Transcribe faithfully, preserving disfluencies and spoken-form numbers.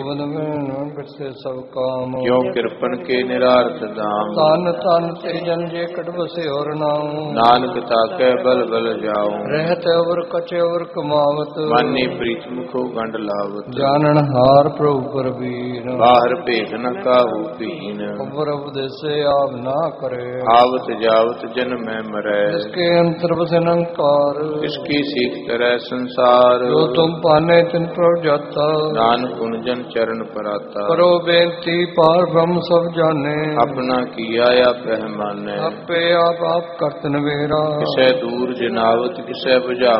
सब काम क्यों कृपन के निरार्थ दाम। तन तन ते जन जे कट बसे और नाम नानक ताकै बल बल जाऊं। रहते अवर कचे अवर कमावत मानी प्रीत मुखो गंड लावत। जानन हार प्रभु परबीर बाहर भेद न काहू पीन। अवर उपदेसे आप ना करे आवत जावत जन में मरै। जिसके अंतर बसे नंकार इसकी सीख करे संसार। जो तुम पाने तिन प्रभु जाता नानक गुण जन चरण पराता। करो बेनती पार ब्रह्म सब जाने अपना किया या पहमाने। आपे आप आप करत नवेरा किसे दूर जनावत किसे बुझा